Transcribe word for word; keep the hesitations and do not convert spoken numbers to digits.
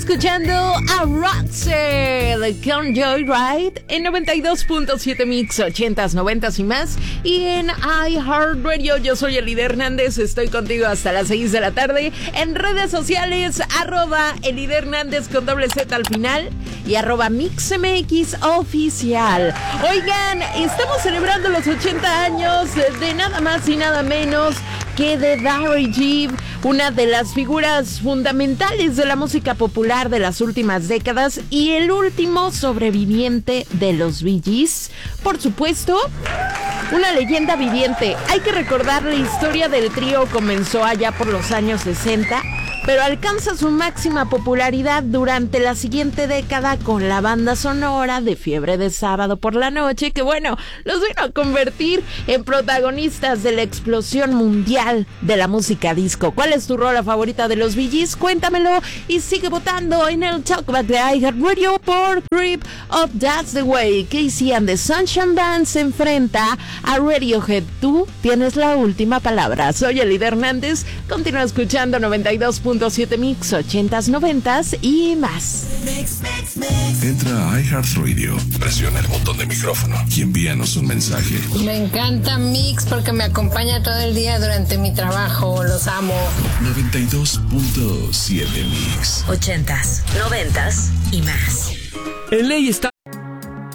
escuchando a Roxette con Joyride en noventa y dos punto siete Mix, ochentas, noventas y más. Y en iHeartRadio, yo soy Elide Hernández, estoy contigo hasta las seis de la tarde. En redes sociales, arroba Elide Hernández con doble Z al final y arroba MixMX oficial. Oigan, estamos celebrando los ochenta años de nada más y nada menos que de Darryl Gibb, una de las figuras fundamentales de la música popular de las últimas décadas y el último sobreviviente de los Bee Gees. Por supuesto, una leyenda viviente. Hay que recordar, la historia del trío comenzó allá por los años sesenta, pero alcanza su máxima popularidad durante la siguiente década con la banda sonora de Fiebre de Sábado por la Noche, que bueno, los vino a convertir en protagonistas de la explosión mundial de la música disco. ¿Cuál es tu rola favorita de los Bee Gees? Cuéntamelo y sigue votando en el Talkback de iHeartRadio por Creep of That's the Way. Casey and the Sunshine Band se enfrenta a Radiohead. Tú tienes la última palabra. Soy Elide Hernández. Continúa escuchando noventa y dos punto siete Mix, ochentas, noventas y más. Entra a iHeartRadio, presiona el botón de micrófono y envíanos un mensaje. Me encanta Mix porque me acompaña todo el día durante mi trabajo. Los amo. noventa y dos punto siete Mix, ochentas, noventas y más. En ley está